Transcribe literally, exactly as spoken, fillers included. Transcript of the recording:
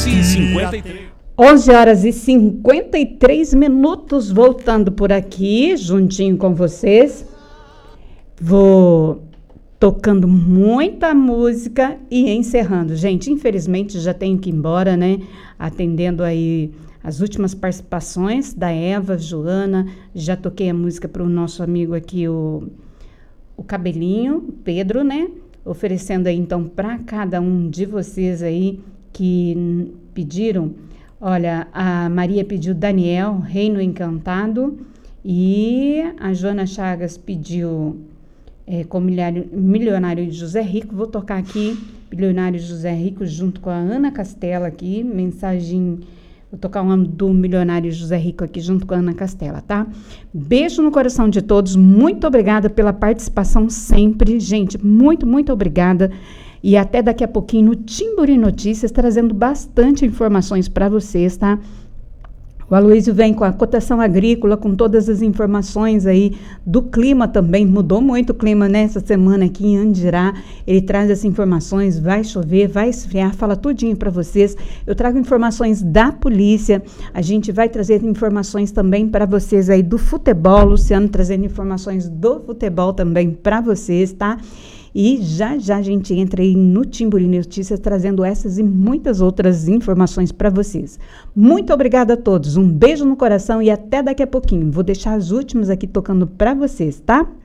onze e cinquenta e três. onze horas e cinquenta e três minutos, voltando por aqui, juntinho com vocês. Vou tocando muita música e encerrando. Gente, infelizmente já tenho que ir embora, né? Atendendo aí as últimas participações da Eva, Joana. Já toquei a música para o nosso amigo aqui, o, o Cabelinho, Pedro, né? Oferecendo aí, então, para cada um de vocês aí que pediram. Olha, a Maria pediu Daniel, Reino Encantado. E a Joana Chagas pediu é, com milionário, milionário de José Rico. Vou tocar aqui Milionário de José Rico junto com a Ana Castela aqui. Mensagem... Vou tocar o nome do Milionário José Rico aqui junto com a Ana Castela, tá? Beijo no coração de todos. Muito obrigada pela participação sempre. Gente, muito, muito obrigada. E até daqui a pouquinho no Timburi Notícias, trazendo bastante informações para vocês, tá? O Aloysio vem com a cotação agrícola, com todas as informações aí do clima também. Mudou muito o clima nessa semana aqui em Andirá. Ele traz essas informações, vai chover, vai esfriar, fala tudinho para vocês. Eu trago informações da polícia, a gente vai trazer informações também para vocês aí do futebol. Luciano trazendo informações do futebol também para vocês, tá? E já já a gente entra aí no Timburi Notícias trazendo essas e muitas outras informações para vocês. Muito obrigada a todos, um beijo no coração e até daqui a pouquinho. Vou deixar as últimas aqui tocando para vocês, tá?